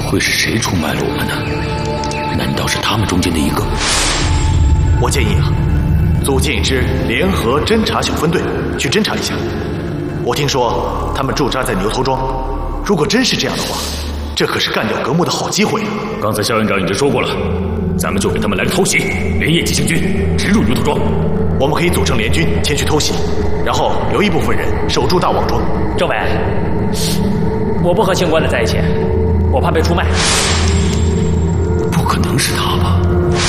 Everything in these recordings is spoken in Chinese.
会是谁出卖了我们呢？难道是他们中间的一个？ 我建议啊，组建一支联合侦察小分队去侦察一下。我听说他们驻扎在牛头庄，如果真是这样的话，这可是干掉格木的好机会。 刚才肖院长已经说过了，咱们就给他们来个偷袭，连夜急行军，直入牛头庄。 我们可以组成联军前去偷袭，然后留一部分人守住大王庄。 政委，我不和姓关的在一起，我怕被出卖。 不可能是他吧？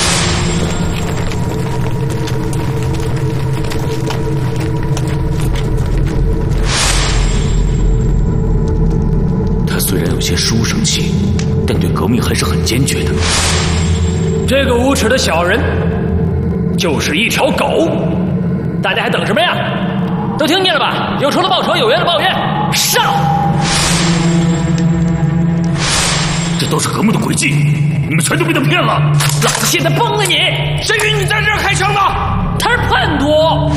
他虽然有些书生气，但对革命还是很坚决的。 这个无耻的小人就是一条狗，大家还等什么呀？都听见了吧？有仇的报仇，有冤的报冤，上！ 这都是革命的诡计，你们全都被他骗了！ 老子现在崩了你！ 谁允你在这儿开枪的？ 他是叛徒！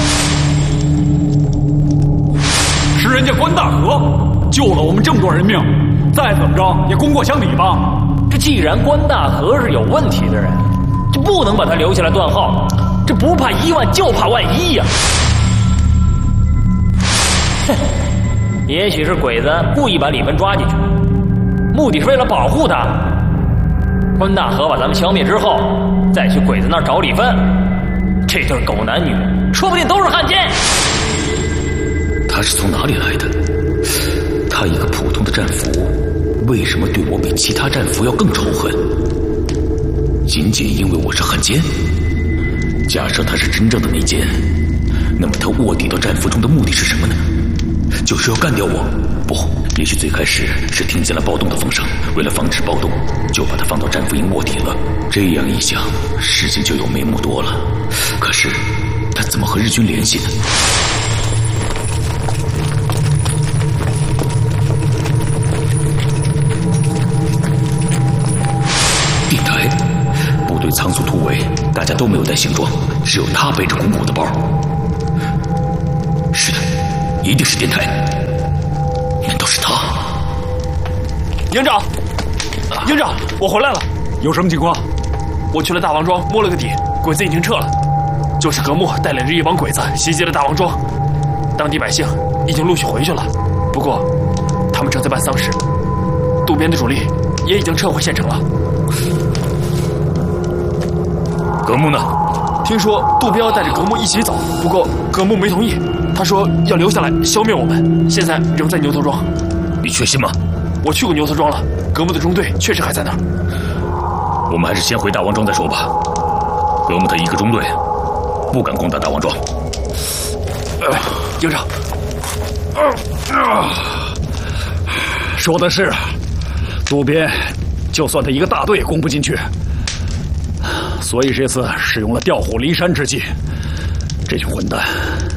是人家关大河救了我们这么多人命，再怎么着也功过相抵吧。 这既然关大河是有问题的人，就不能把他留下来断号。这不怕1万，就怕万一呀！哼，也许是鬼子故意把李芬抓进去，目的是为了保护他。关大河把咱们消灭之后，再去鬼子那儿找李芬，这对狗男女说不定都是汉奸。 他是从哪里来的？他一个普通的战俘，为什么对我比其他战俘要更仇恨？仅仅因为我是汉奸？假设他是真正的内奸，那么他卧底到战俘中的目的是什么呢？就是要干掉我？不，也许最开始是听见了暴动的风声，为了防止暴动，就把他放到战俘营卧底了。这样一想，事情就有眉目多了。可是他怎么和日军联系呢？地台，部队仓促突围，大家都没有带行装，只有他背着鼓鼓的包。是的，一定是电台。难道是他？ 营长，营长，我回来了。有什么情况？我去了大王庄摸了个底，鬼子已经撤了，就是格木带领着一帮鬼子袭击了大王庄，当地百姓已经陆续回去了，不过他们正在办丧事。渡边的主力也已经撤回县城了。 格木呢？ 听说渡边要带着格木一起走，不过格木没同意，他说要留下来消灭我们，现在仍在牛头庄。 你确信吗？ 我去过牛头庄了，格木的中队确实还在那儿。 我们还是先回大王庄再说吧。格木他一个中队不敢攻打大王庄。 营长， 说的是，渡边就算他一个大队也攻不进去，所以这次使用了调虎离山之计。这群混蛋